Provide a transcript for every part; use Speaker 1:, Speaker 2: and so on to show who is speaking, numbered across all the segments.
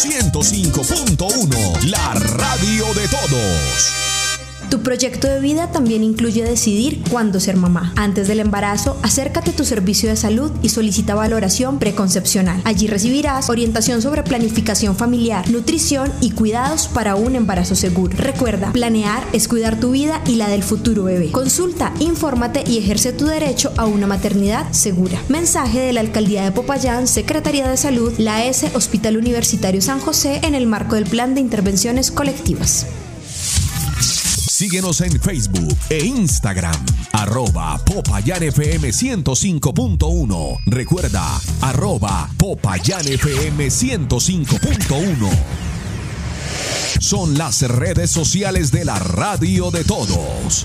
Speaker 1: 105.1, la radio de todos.
Speaker 2: Tu proyecto de vida también incluye decidir cuándo ser mamá. Antes del embarazo, acércate a tu servicio de salud y solicita valoración preconcepcional. Allí recibirás orientación sobre planificación familiar, nutrición y cuidados para un embarazo seguro. Recuerda, planear es cuidar tu vida y la del futuro bebé. Consulta, infórmate y ejerce tu derecho a una maternidad segura. Mensaje de la Alcaldía de Popayán, Secretaría de Salud, la ES Hospital Universitario San José, en el marco del Plan de Intervenciones Colectivas.
Speaker 1: Síguenos en Facebook e Instagram, @PopayanFM 105.1. Recuerda, @PopayanFM 105.1. Son las redes sociales de la radio de todos.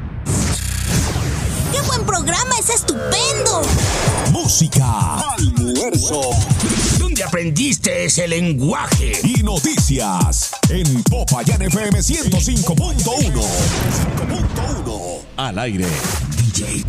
Speaker 3: ¡Qué buen programa! ¡Es estupendo!
Speaker 1: Música, almuerzo,
Speaker 4: ¿dónde aprendiste ese lenguaje?
Speaker 1: Y noticias en Popayan FM 105.1. Al aire, DJ.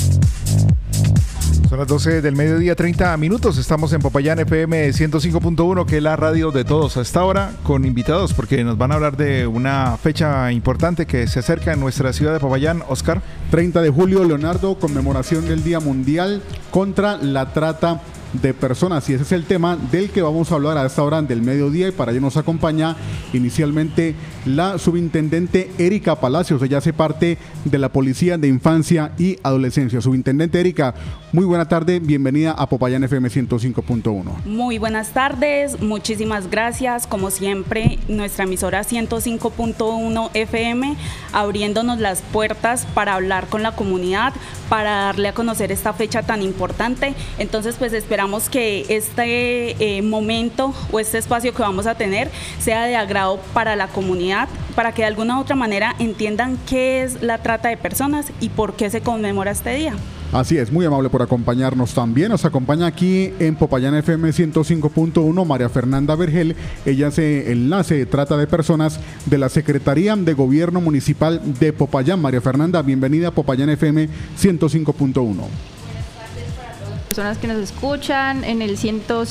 Speaker 5: Son las 12 del mediodía, 30 minutos. Estamos en Popayán FM 105.1, que es la radio de todos. A esta hora con invitados, porque nos van a hablar de una fecha importante que se acerca en nuestra ciudad de Popayán. Oscar.
Speaker 6: 30 de julio, Leonardo, conmemoración del Día Mundial contra la Trata de Personas, y ese es el tema del que vamos a hablar a esta hora del mediodía, y para ello nos acompaña inicialmente la subintendente Erika Palacios. Ella hace parte de la Policía de Infancia y Adolescencia. Subintendente Erika, muy buena tarde, bienvenida a Popayán FM 105.1.
Speaker 7: Muy buenas tardes, muchísimas gracias, como siempre, nuestra emisora 105.1 FM, abriéndonos las puertas para hablar con la comunidad, para darle a conocer esta fecha tan importante. Entonces, pues esperamos que este momento o este espacio que vamos a tener sea de agrado para la comunidad, para que de alguna u otra manera entiendan qué es la trata de personas y por qué se conmemora este día.
Speaker 6: Así es, muy amable por acompañarnos también. Nos acompaña aquí en Popayán FM 105.1 María Fernanda Vergel. Ella es enlace de trata de personas de la Secretaría de Gobierno Municipal de Popayán. María Fernanda, bienvenida a Popayán FM 105.1.
Speaker 8: Personas que nos escuchan en el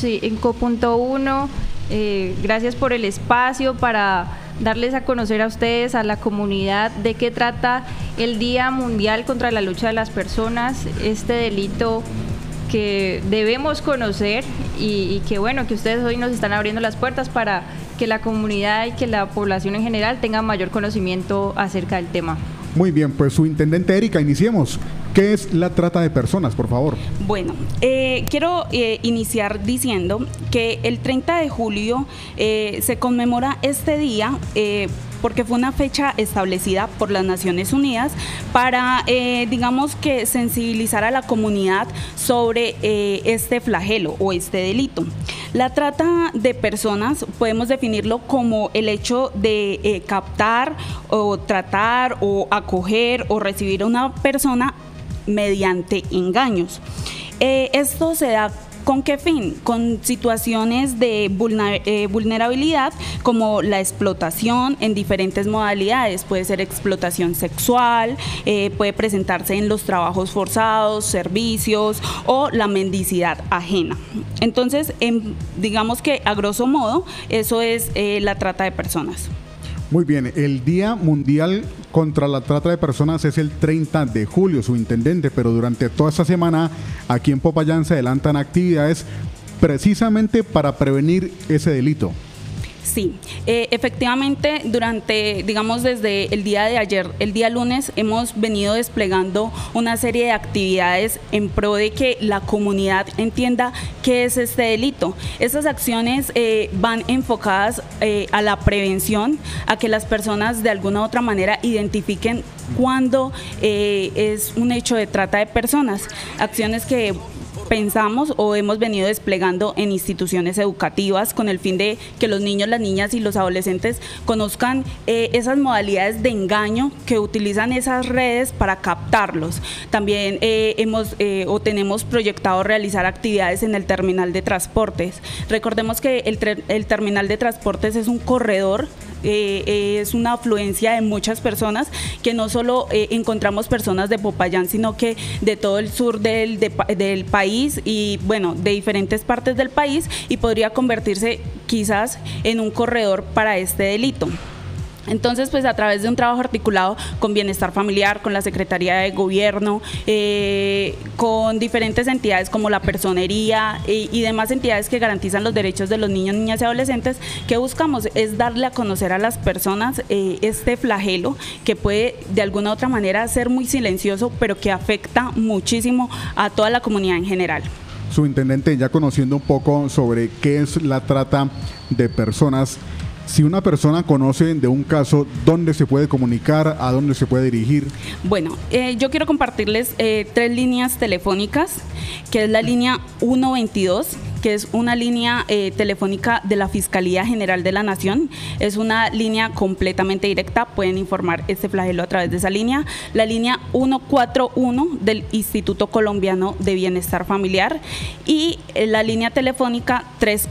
Speaker 8: 105.1, gracias por el espacio para darles a conocer a ustedes, a la comunidad, de qué trata el Día Mundial contra la Lucha de las Personas, este delito que debemos conocer y que bueno, que ustedes hoy nos están abriendo las puertas para que la comunidad y que la población en general tenga mayor conocimiento acerca del tema.
Speaker 6: Muy bien, pues subintendente Erika, iniciemos. ¿Qué es la trata de personas, por favor?
Speaker 7: Bueno, quiero iniciar diciendo que el 30 de julio se conmemora este día porque fue una fecha establecida por las Naciones Unidas para, digamos que, sensibilizar a la comunidad sobre este flagelo o este delito. La trata de personas podemos definirlo como el hecho de captar o tratar o acoger o recibir a una persona mediante engaños. Esto se da ¿con qué fin? Con situaciones de vulnerabilidad como la explotación en diferentes modalidades. Puede ser explotación sexual, puede presentarse en los trabajos forzados, servicios o la mendicidad ajena. Entonces, digamos que a grosso modo, eso es la trata de personas.
Speaker 6: Muy bien, el Día Mundial contra la Trata de Personas es el 30 de julio, subintendente, pero durante toda esta semana aquí en Popayán se adelantan actividades precisamente para prevenir ese delito.
Speaker 7: Sí, efectivamente, digamos desde el día de ayer, el día lunes, hemos venido desplegando una serie de actividades en pro de que la comunidad entienda qué es este delito. Estas acciones van enfocadas a la prevención, a que las personas de alguna u otra manera identifiquen cuándo es un hecho de trata de personas. Acciones que pensamos o hemos venido desplegando en instituciones educativas con el fin de que los niños, las niñas y los adolescentes conozcan esas modalidades de engaño que utilizan esas redes para captarlos. También tenemos proyectado realizar actividades en el terminal de transportes. Recordemos que el terminal de transportes es un corredor es una afluencia de muchas personas, que no solo encontramos personas de Popayán, sino que de todo el sur del país y bueno, de diferentes partes del país, y podría convertirse quizás en un corredor para este delito. Entonces, pues a través de un trabajo articulado con Bienestar Familiar, con la Secretaría de Gobierno, con diferentes entidades como la Personería y demás entidades que garantizan los derechos de los niños, niñas y adolescentes, que buscamos es darle a conocer a las personas este flagelo que puede de alguna u otra manera ser muy silencioso, pero que afecta muchísimo a toda la comunidad en general.
Speaker 6: Subintendente, ya conociendo un poco sobre qué es la trata de personas, si una persona conoce de un caso, ¿dónde se puede comunicar? ¿A dónde se puede dirigir?
Speaker 7: Bueno, yo quiero compartirles 3 líneas telefónicas, que es la línea 122, que es una línea telefónica de la Fiscalía General de la Nación. Es una línea completamente directa, pueden informar este flagelo a través de esa línea. La línea 141 del Instituto Colombiano de Bienestar Familiar y la línea telefónica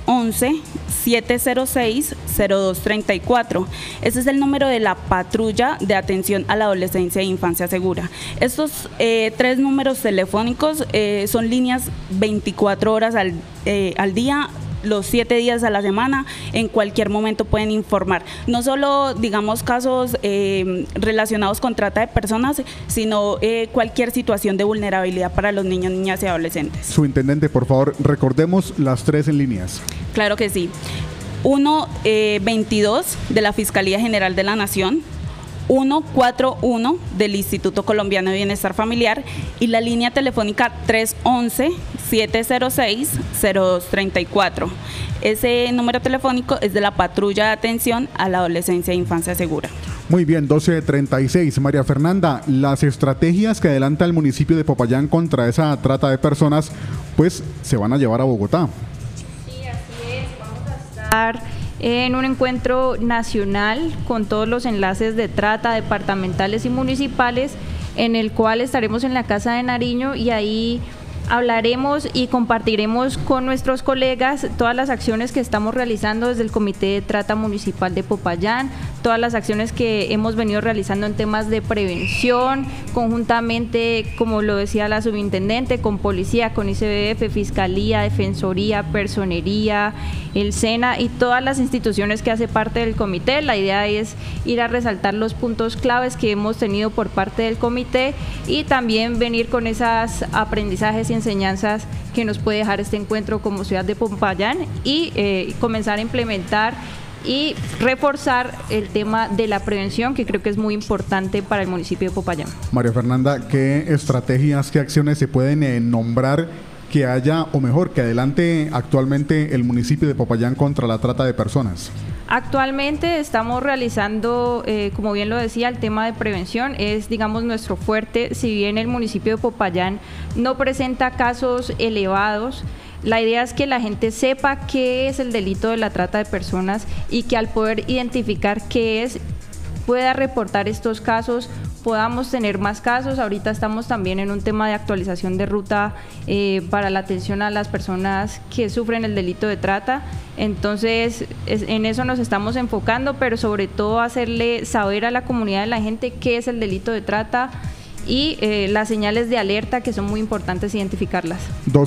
Speaker 7: 311-706-0234. Ese es el número de la Patrulla de Atención a la Adolescencia e Infancia Segura. Estos 3 números telefónicos son líneas 24 horas al día, los 7 días a la semana. En cualquier momento pueden informar, no solo digamos casos relacionados con trata de personas, sino cualquier situación de vulnerabilidad para los niños, niñas y adolescentes.
Speaker 6: Subintendente, por favor, recordemos las 3 en líneas.
Speaker 7: Claro que sí. 122 de la Fiscalía General de la Nación, 141 del Instituto Colombiano de Bienestar Familiar y la línea telefónica 311-706-0234. Ese número telefónico es de la Patrulla de Atención a la Adolescencia e Infancia Segura.
Speaker 6: Muy bien, 12:36. María Fernanda, las estrategias que adelanta el municipio de Popayán contra esa trata de personas, pues se van a llevar a Bogotá.
Speaker 8: Sí, así es. Vamos a estar en un encuentro nacional con todos los enlaces de trata departamentales y municipales, en el cual estaremos en la Casa de Nariño y ahí hablaremos y compartiremos con nuestros colegas todas las acciones que estamos realizando desde el Comité de Trata Municipal de Popayán, todas las acciones que hemos venido realizando en temas de prevención, conjuntamente, como lo decía la subintendente, con Policía, con ICBF, Fiscalía, Defensoría, Personería, el SENA y todas las instituciones que hace parte del comité. La idea es ir a resaltar los puntos claves que hemos tenido por parte del comité y también venir con esos aprendizajes y enseñanzas que nos puede dejar este encuentro como ciudad de Popayán y comenzar a implementar y reforzar el tema de la prevención, que creo que es muy importante para el municipio de Popayán.
Speaker 6: María Fernanda, ¿qué estrategias, qué acciones se pueden nombrar que haya, o mejor, que adelante actualmente el municipio de Popayán contra la trata de personas?
Speaker 8: Actualmente estamos realizando, como bien lo decía, el tema de prevención es, digamos, nuestro fuerte. Si bien el municipio de Popayán no presenta casos elevados, la idea es que la gente sepa qué es el delito de la trata de personas y que al poder identificar qué es, pueda reportar estos casos, podamos tener más casos. Ahorita estamos también en un tema de actualización de ruta para la atención a las personas que sufren el delito de trata. Entonces, en eso nos estamos enfocando, pero sobre todo hacerle saber a la comunidad de la gente qué es el delito de trata y las señales de alerta, que son muy importantes identificarlas.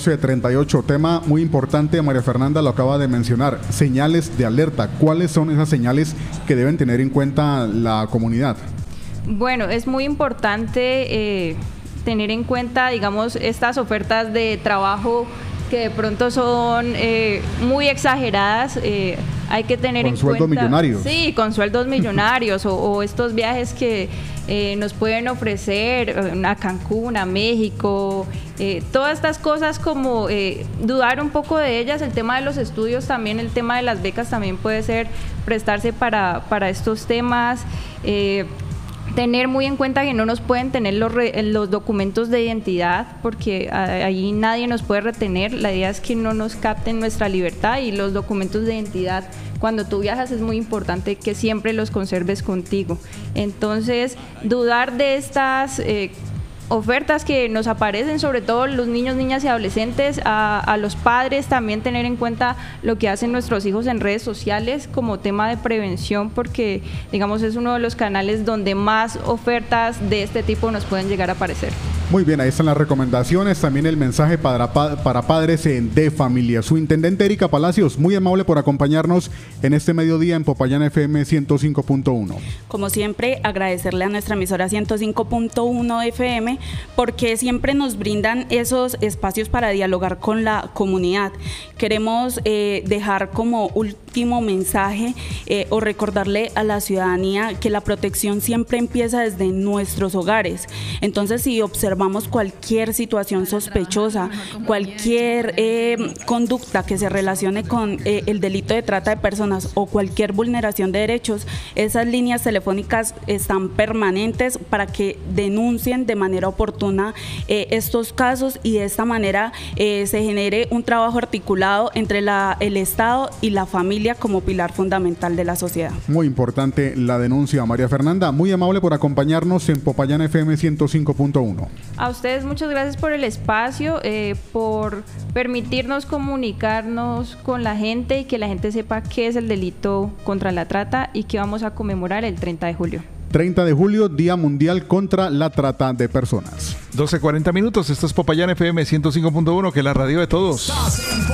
Speaker 6: 12:38, tema muy importante, María Fernanda lo acaba de mencionar, señales de alerta. ¿Cuáles son esas señales que deben tener en cuenta la comunidad?
Speaker 8: Bueno, es muy importante tener en cuenta, digamos, estas ofertas de trabajo que de pronto son muy exageradas. Hay que tener en cuenta. ¿Con sueldos millonarios? Sí, con sueldos millonarios o estos viajes que nos pueden ofrecer a Cancún, a México, todas estas cosas, como dudar un poco de ellas. El tema de los estudios también, el tema de las becas también puede ser prestarse para estos temas. Tener muy en cuenta que no nos pueden tener los documentos de identidad, porque ahí nadie nos puede retener. La idea es que no nos capten nuestra libertad, y los documentos de identidad, cuando tú viajas, es muy importante que siempre los conserves contigo. Entonces, dudar de estas ofertas que nos aparecen, sobre todo los niños, niñas y adolescentes, a los padres también tener en cuenta lo que hacen nuestros hijos en redes sociales como tema de prevención, porque digamos es uno de los canales donde más ofertas de este tipo nos pueden llegar a aparecer.
Speaker 6: Muy bien, ahí están las recomendaciones, también el mensaje para padres de familia. Su intendente Erika Palacios, muy amable por acompañarnos en este mediodía en Popayán FM 105.1.
Speaker 7: Como siempre, agradecerle a nuestra emisora 105.1 FM porque siempre nos brindan esos espacios para dialogar con la comunidad. Queremos dejar como último mensaje o recordarle a la ciudadanía que la protección siempre empieza desde nuestros hogares. Entonces, si observamos cualquier situación sospechosa, cualquier conducta que se relacione con el delito de trata de personas o cualquier vulneración de derechos, esas líneas telefónicas están permanentes para que denuncien de manera oportuna estos casos y de esta manera se genere un trabajo articulado entre el Estado y la familia como pilar fundamental de la sociedad. Muy importante la denuncia, María Fernanda. Muy amable por acompañarnos en Popayán FM 105.1.
Speaker 8: A ustedes muchas gracias por el espacio, por permitirnos comunicarnos con la gente y que la gente sepa qué es el delito contra la trata y que vamos a conmemorar el 30 de julio.
Speaker 6: 30 de julio, Día Mundial contra la Trata de Personas.
Speaker 5: 12:40 minutos, esto es Popayán FM 105.1, que es la radio de todos.